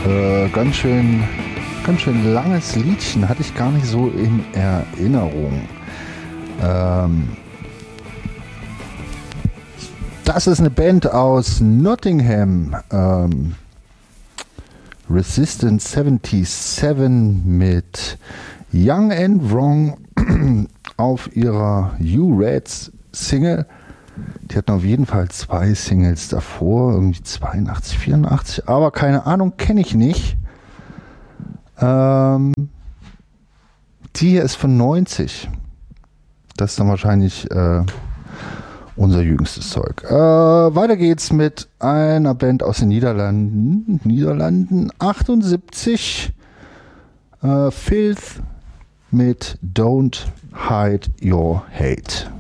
Ganz schön langes Liedchen, hatte ich gar nicht so in Erinnerung. Das ist eine Band aus Nottingham. Resistance 77 mit Young and Wrong auf ihrer You Reds Single. Die hatten auf jeden Fall 2 Singles davor, irgendwie 82, 84, aber keine Ahnung, kenne ich nicht. Die hier ist von 90. Das ist dann wahrscheinlich unser jüngstes Zeug. Weiter geht's mit einer Band aus den Niederlanden 78. Filth mit Don't Hide Your Hate.